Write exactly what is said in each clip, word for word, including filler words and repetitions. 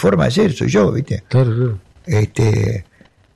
forma de ser, soy yo, ¿viste? Claro, claro. Este,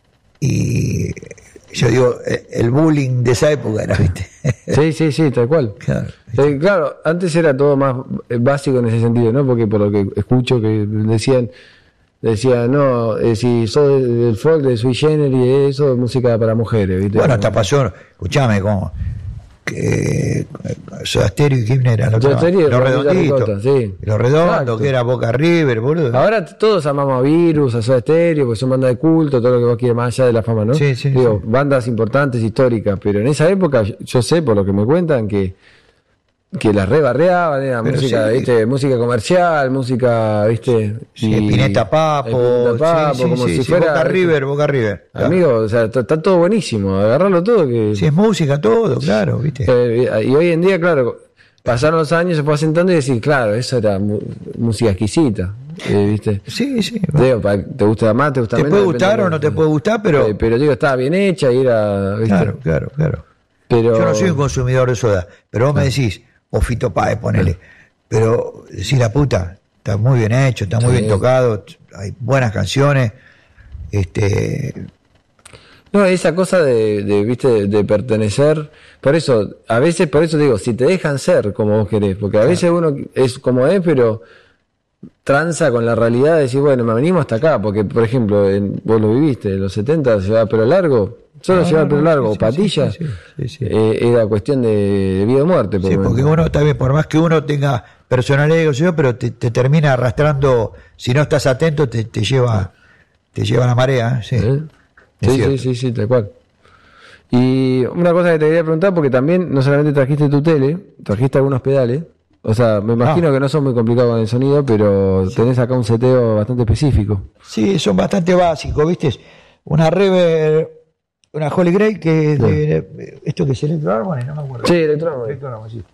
y yo digo, el bullying de esa época era, ¿viste? Sí, sí, sí, tal cual. Claro, eh, claro, antes era todo más básico en ese sentido, ¿no? Porque por lo que escucho que decían, decían, no, eh, si sos del folk, de Sui Generis, eso es música para mujeres, ¿viste? Bueno, hasta pasó, escuchame, como que Soda Stereo y Kirchner eran los, Soda Stereo, los Rosita redonditos, Ricota, sí. los redondos, Exacto. que era Boca River, boludo. Ahora todos amamos a Virus, a Soda Stereo, porque son bandas de culto, todo lo que vos quieras más allá de la fama, ¿no? Sí, sí, Digo, sí. bandas importantes, históricas, pero en esa época yo, yo sé, por lo que me cuentan, que que las rebarreaban, era Pero música, sí. ¿viste? Música comercial, música, ¿viste? Sí, Y- Spinetta Papo, Spinetta Papo, sí, sí, como sí, si sí, fuera Boca River, Boca River. Claro. amigo, o sea, está, está todo buenísimo, agarrarlo todo que Si es música, todo, claro, ¿viste? eh, y hoy en día, claro, pasaron los años, se fue asentando y decir, claro, eso era mu- música exquisita, eh, ¿viste? Sí, sí. Digo, pa- te gusta más, te gusta Te menos. puede depende gustar de- o no te puede gustar, pero... Eh, pero digo, estaba bien hecha y era, ¿viste? Claro, claro, claro. Pero, Yo no soy un consumidor de soda, pero vos me decís, o Fito Páez, ponele, pero decís la puta, está muy bien hecho, está muy Sí. bien tocado, hay buenas canciones, este... No, esa cosa de, de viste, de, de pertenecer, por eso, a veces, por eso digo, si te dejan ser como vos querés, porque a veces uno es como es, pero tranza con la realidad de decir, bueno, me venimos hasta acá, porque, por ejemplo, en, vos lo viviste, en los setenta llevaba pelo largo, solo No, llevaba no, pelo no, largo, sí, o sí, patilla, sí, sí, sí, sí. eh, era cuestión de, de vida o muerte. por Sí, momento. porque uno también, por más que uno tenga personalidad, digo yo, pero te, te termina arrastrando, si no estás atento, te, te lleva te lleva la marea, ¿eh? Sí. ¿Eh? Es Sí, cierto. sí, sí, sí, tal cual. Y una cosa que te quería preguntar, porque también no solamente trajiste tu tele, trajiste algunos pedales. O sea, me imagino Ah. que no son muy complicados con el sonido, pero tenés acá un seteo bastante específico. Sí, son bastante básicos, ¿viste? Una Reverb, una Holy Grail, que es de, esto que es Electro Harmony, no me acuerdo. Sí, Electro Electro Harmony, sí.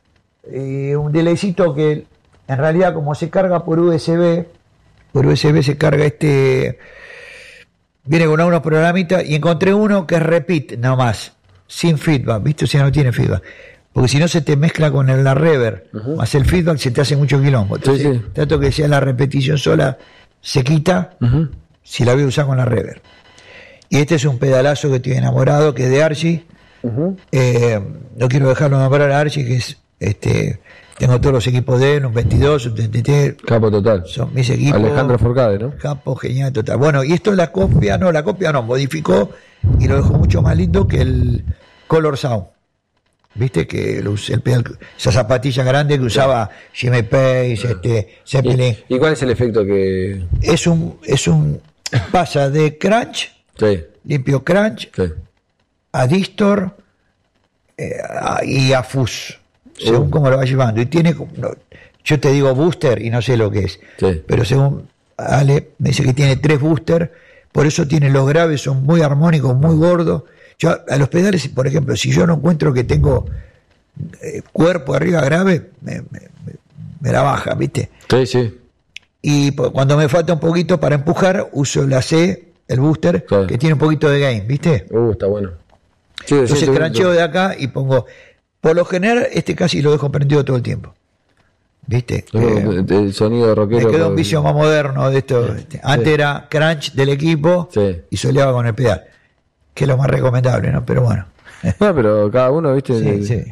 Y un delaycito que en realidad como se carga por U S B, por U S B se carga este, viene con unos programitas y encontré uno que es repeat nomás, sin feedback, ¿viste? O sea, no tiene feedback. Porque si no se te mezcla con el, la reverb, uh-huh. más el feedback se te hace mucho quilombo. Entonces, sí, sí. trato que sea la repetición sola, se quita uh-huh. si la voy a usar con la reverb. Y este es un pedalazo que estoy enamorado, que es de Archie. Uh-huh. Eh, no quiero dejarlo nombrar a Archie, que es, este, tengo todos los equipos de él, un veintidós, un treinta y tres. Capo total. Son mis equipos. Alejandro Forcade, ¿no? Capo, genial, total. Bueno, y esto es la copia, no, la copia no, modificó y lo dejó mucho más lindo que el Color Sound. Viste que el, el pedal, esa zapatilla grande que usaba Jimmy Page, este, Zeppelin. ¿Y, ¿Y cuál es el efecto que...? Es un, es un, pasa de crunch, sí. limpio crunch, sí. a distor eh, a, y a fuzz, según uh. cómo lo va llevando. Y tiene, no, yo te digo booster y no sé lo que es, sí. pero según Ale me dice que tiene tres booster, por eso tiene los graves, son muy armónicos, muy gordos. Yo a los pedales, por ejemplo, si yo no encuentro que tengo eh, cuerpo arriba grave, me, me, me la baja, ¿viste? Sí, sí. Y pues, cuando me falta un poquito para empujar, uso la C, el booster, claro. que tiene un poquito de gain, ¿viste? Uh, está bueno. Sí, Entonces sí, crancheo de acá y pongo, por lo general, este casi lo dejo prendido todo el tiempo. ¿Viste? Eh, el sonido rockero. Me quedó un vicio más moderno de esto. Sí, Antes sí. era crunch del equipo sí. y soleaba con el pedal. Que es lo más recomendable, ¿no? Pero bueno. No, pero cada uno, ¿viste? Sí, sí.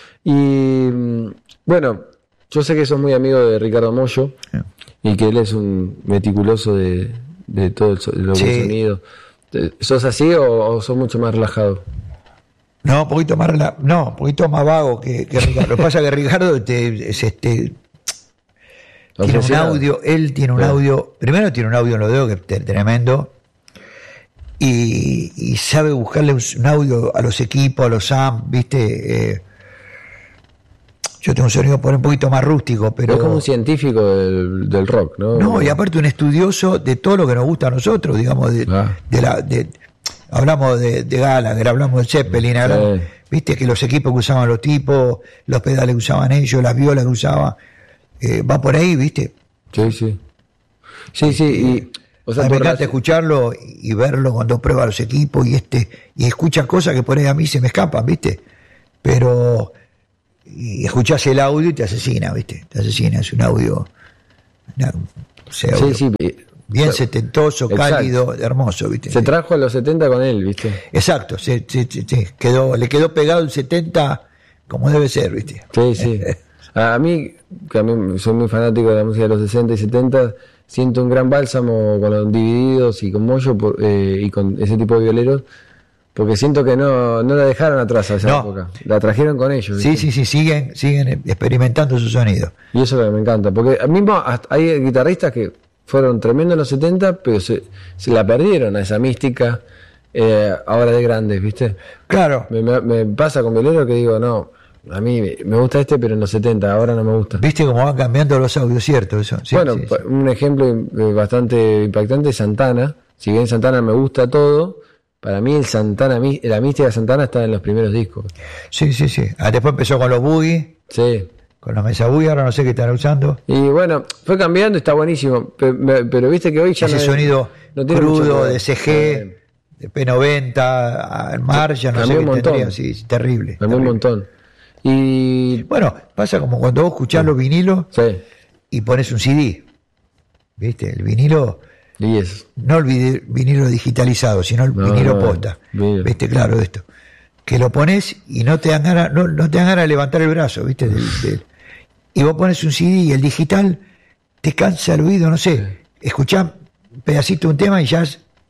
Y bueno, yo sé que sos muy amigo de Ricardo Mollo sí. y que él es un meticuloso de, de todo el, lo sí. sonido. ¿Sos así o, o sos mucho más relajado? No, un poquito más rela- no, un poquito más vago que, que Ricardo. Lo que pasa es que Ricardo te, es este tiene un audio, él tiene un sí. audio, primero tiene un audio en los dedos que es tremendo. Y, y sabe buscarle un, un audio a los equipos, a los amps, ¿viste? Eh, yo tengo un sonido por un poquito más rústico, pero... Es como un científico del, del rock, ¿no? No, y aparte un estudioso de todo lo que nos gusta a nosotros, digamos, de, ah. de la... De, hablamos de, de Gallagher, hablamos de Zeppelin, sí. hablamos, ¿viste? Que los equipos que usaban los tipos, los pedales que usaban ellos, las violas que usaban, eh, va por ahí, ¿viste? Sí, sí. Sí, sí, y... O sea, me encanta la... escucharlo y verlo cuando prueba los equipos y este y escucha cosas que por ahí a mí se me escapan, ¿viste? Pero y escuchás el audio y te asesina, ¿viste? Te asesina, es un audio... Una, ese audio. Sí, sí. Bien setentoso, exacto, cálido, hermoso, ¿viste? Se trajo a los setenta con él, ¿viste? Exacto, se, se, se, se quedó, le quedó pegado el setenta como debe ser, ¿viste? Sí, sí. A mí, que a mí soy muy fanático de la música de los sesenta y setenta, siento un gran bálsamo con los Divididos y con Moyo por, eh, y con ese tipo de violeros, porque siento que no, no la dejaron atrás a esa no. época, la trajeron con ellos, ¿viste? Sí, sí, sí, siguen, siguen experimentando su sonido. Y eso es lo que me encanta, porque mismo hay guitarristas que fueron tremendos en los setenta, pero se, se la perdieron a esa mística eh, ahora de grandes, ¿viste? Claro. Me, me, me pasa con violeros que digo, no, a mí me gusta este, pero en los setenta, ahora no me gusta. ¿Viste cómo van cambiando los audios, cierto? Eso. Sí, bueno, sí, sí. Un ejemplo bastante impactante es Santana. Si bien Santana me gusta todo, para mí el Santana, la mística de Santana está en los primeros discos. Sí, sí, sí. Ah, después empezó con los boogie. Sí. Con los Mesa Boogie, ahora no sé qué están usando. Y bueno, fue cambiando, está buenísimo. Pero, pero viste que hoy ya ese no sonido no crudo de C G, eh, de P noventa, al mar, ya no sé qué tendría. Sí, sí, terrible. Cambió un montón. Y bueno, pasa como cuando vos escuchás sí. los vinilos sí. y pones un C D. ¿Viste? El vinilo. Y es. No el vinilo digitalizado, sino el no, vinilo no, posta. Vinilo. ¿Viste? Claro, esto. Que lo pones y no te dan ganas, no, no te dan ganas de levantar el brazo, ¿viste? Del, del, y vos pones un C D y el digital te cansa el oído, no sé. Sí. Escuchás un pedacito de un tema y ya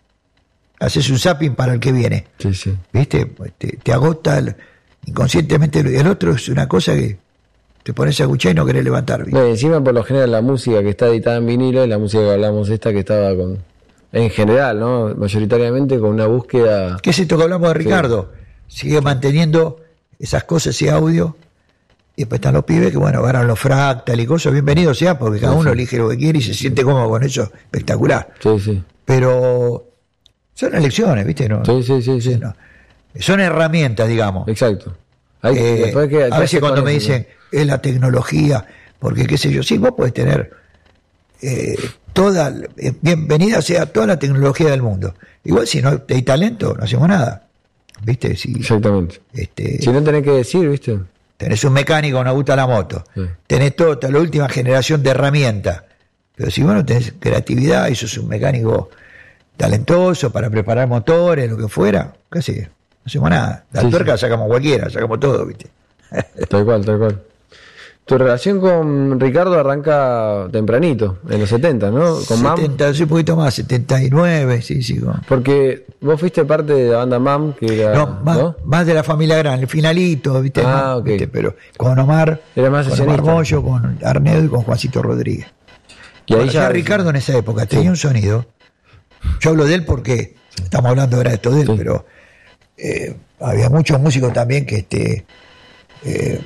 haces un zapping para el que viene. Sí, sí. ¿Viste? Te, te agota el, inconscientemente. El otro es una cosa que te pones a escuchar y no querés levantar. ¿Viste? No, encima, por lo general, la música que está editada en vinilo es la música que hablamos esta que estaba con. En general, ¿no? Mayoritariamente con una búsqueda. ¿Qué es esto que hablamos de Ricardo? Sí. Sigue manteniendo esas cosas y audio. Y después están los pibes que, bueno, agarran los fractal y cosas. Bienvenido sea, porque cada sí, uno sí. elige lo que quiere y se siente cómodo con eso. Espectacular. Sí, sí. Pero son elecciones, ¿viste? No, sí, sí, sí. sí. No. Son herramientas, digamos. Exacto. Hay, eh, que, a veces cuando me dicen, ¿no? Es la tecnología, porque qué sé yo, sí, vos podés tener eh, toda, eh, bienvenida sea toda la tecnología del mundo. Igual si no hay talento, no hacemos nada. ¿Viste? Si, Exactamente. Este, si no tenés que decir, ¿viste? Tenés un mecánico, una gusta la moto. Sí. Tenés toda la última generación de herramientas. Pero si vos no tenés creatividad y sos un mecánico talentoso para preparar motores, lo que fuera, casi no hacemos nada. La sí, tuerca sí. sacamos cualquiera, sacamos todo, ¿viste? Tal cual, tal cual. Tu relación con Ricardo arranca tempranito, en los setenta, ¿no? Con setenta, Mam. Sí, un poquito más, setenta y nueve, sí, sí. Con... Porque vos fuiste parte de la banda Mam, que era... No, más, ¿no? más de la familia Gran, el finalito, ¿viste? Ah, más, ok. ¿viste? Pero con Omar, era más con Omar Mollo, con Arnedo y con Juancito Rodríguez. Y ahí ya Ricardo en esa época tenía sí. un sonido. Yo hablo de él porque estamos hablando ahora de esto de él, sí. pero eh, había muchos músicos también que este eh,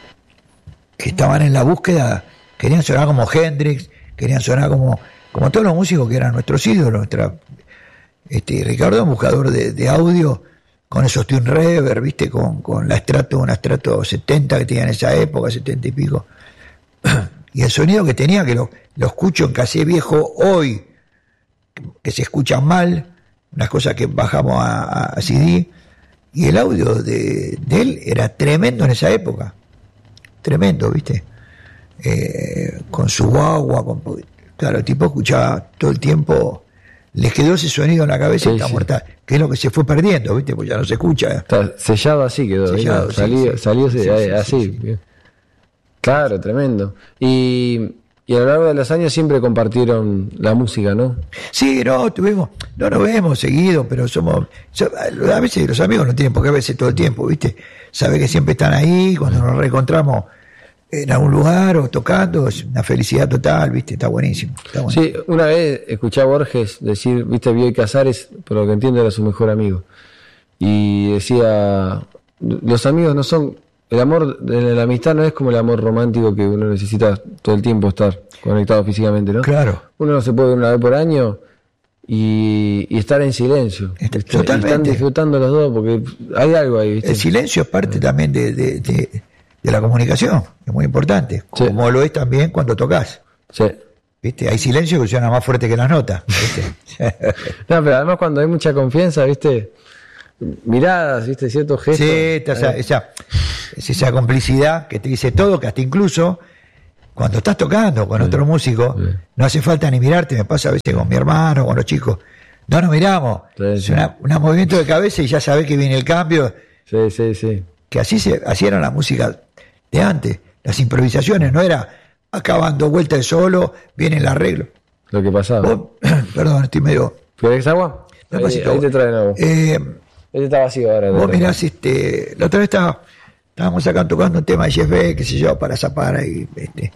que estaban en la búsqueda, querían sonar como Hendrix, querían sonar como como todos los músicos que eran nuestros ídolos. Nuestra, este Ricardo es un buscador de, de audio con esos Tune Reverb, viste, con, con la Strato, una Strato setenta que tenía en esa época, setenta y pico. Y el sonido que tenía, que lo, lo escucho en cassette viejo hoy, que se escuchan mal, unas cosas que bajamos a, a C D, y el audio de, de él era tremendo en esa época, tremendo, ¿viste? Eh, con su guagua, con, claro, el tipo escuchaba todo el tiempo, le quedó ese sonido en la cabeza sí, y está sí. muerta, que es lo que se fue perdiendo, ¿viste? Pues ya no se escucha. Está sellado así quedó, sellado, sí, salió, sí, salió sí, así. Sí, sí, sí. Claro, tremendo. Y... Y a lo largo de los años siempre compartieron la música, ¿no? Sí, no, tuvimos, no nos vemos seguido, pero somos, a veces los amigos no tienen por qué verse todo el tiempo, ¿viste? Sabe que siempre están ahí, cuando nos reencontramos en algún lugar o tocando, es una felicidad total, ¿viste? Está buenísimo. Está buenísimo. Sí, una vez escuché a Borges decir, ¿viste? Bioy Casares, por lo que entiendo era su mejor amigo. Y decía, los amigos no son... El amor, la amistad no es como el amor romántico que uno necesita todo el tiempo estar conectado físicamente, ¿no? Claro. Uno no se puede ver una vez por año y, y estar en silencio. Este, Totalmente. Están disfrutando los dos porque hay algo ahí, ¿viste? El silencio es parte también de, de, de, de la comunicación, es muy importante, como sí. lo es también cuando tocas. Sí. ¿Viste? Hay silencio que suena más fuerte que las notas, ¿viste? No, pero además cuando hay mucha confianza, ¿viste? Miradas, ¿viste? Ciertos gestos. Sí, esa, esa, es esa complicidad que te dice todo, que hasta incluso cuando estás tocando con Sí. otro músico, Sí. no hace falta ni mirarte, me pasa a veces con mi hermano, con los chicos. No nos miramos. Sí, es sí. una- un movimiento de cabeza y ya sabés que viene el cambio. Sí, sí, sí. Que así se así era la música de antes. Las improvisaciones no era acabando vuelta de solo, viene el arreglo. Lo que pasaba. Vos- perdón, estoy medio. ¿Querés agua? me Ahí, pasito ahí agua. te traen agua. Eh, Este está vacío ahora. vos te traen. mirás, este, la otra vez estaba, estábamos acá tocando un tema de Jeff Beck, qué sé yo, para zapar y este,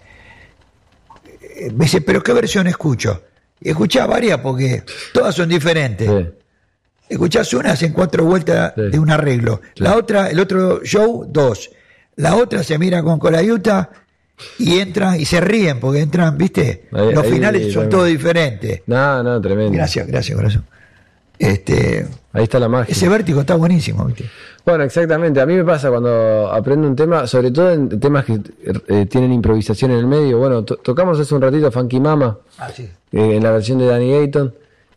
eh, me dice, pero ¿qué versión escucho? Y escuchás varias porque todas son diferentes. Sí. Escuchás una, hacen cuatro vueltas Sí. de un arreglo. Sí. La otra, el otro show, dos. La otra se mira con colayuta y entran y se ríen porque entran, ¿viste? Ahí- Los ahí- finales son ahí- todos diferentes. No, no, tremendo. Gracias, gracias, corazón. Este, Ahí está la magia. ese vértigo está buenísimo, ¿viste? Bueno, exactamente. A mí me pasa cuando aprendo un tema, sobre todo en temas que eh, tienen improvisación en el medio. Bueno, to- tocamos hace un ratito Funky Mama, Ah, sí. eh, en la versión de Danny Gayton.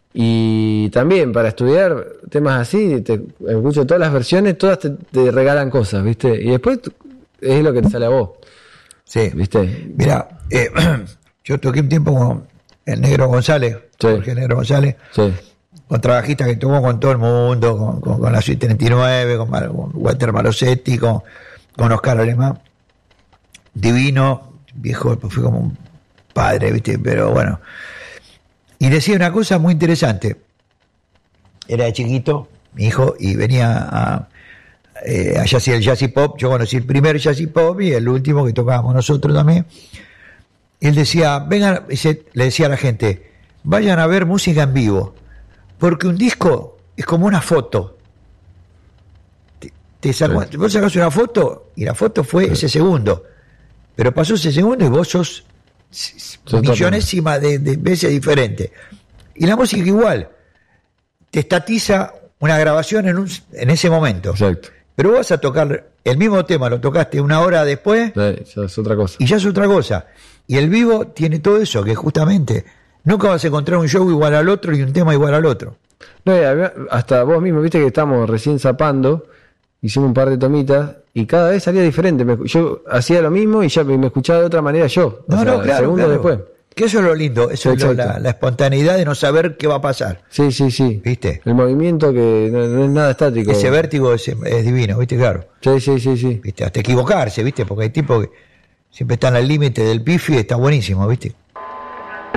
Y también para estudiar temas así, te escucho todas las versiones, todas te, te regalan cosas, ¿viste? Y después t- es lo que te sale a vos, Sí. ¿viste? Mira, eh, yo toqué un tiempo con el Negro González, Sí. Jorge Negro González, Sí, con trabajistas que tocó con todo el mundo, con, con, con la Suite treinta y nueve, con, Mar- con Walter Malosetti, con, con Oscar Alemán. Divino, viejo, pues fue como un padre, ¿viste? Pero bueno. Y decía una cosa muy interesante. Era de chiquito, mi hijo, y venía a, eh, a jazz, el jazz y pop. Yo conocí el primer jazz y pop y el último que tocábamos nosotros también. Él decía, vengan, dice- le decía a la gente, vayan a ver música en vivo, porque un disco es como una foto. Te, te sacó- Sí. Vos sacás una foto y la foto fue ese segundo, pero pasó ese segundo y vos sos s- s- Sos millonésima de, de veces diferente. Y la música igual, te estatiza una grabación en, un, en ese momento. exacto. Pero vos vas a tocar el mismo tema, lo tocaste una hora después Sí, ya es otra cosa. y ya es otra cosa. Y el vivo tiene todo eso, que justamente nunca vas a encontrar un show igual al otro y un tema igual al otro. No, y había- hasta vos mismo, viste que estamos recién zapando, hicimos un par de tomitas y cada vez salía diferente. Me- yo hacía lo mismo y ya me, me escuchaba de otra manera yo. No, o sea, no, claro, segundos claro. después. Que eso es lo lindo, eso es lo- Exacto. la, la espontaneidad de no saber qué va a pasar. Sí, sí, sí. ¿Viste? El movimiento que no, no es nada estático. Ese vértigo es, es divino, ¿viste? Claro. Sí, sí, sí, sí. ¿Viste? Hasta equivocarse, ¿viste? Porque hay tipos que siempre están al límite del pifi y está buenísimo, ¿viste?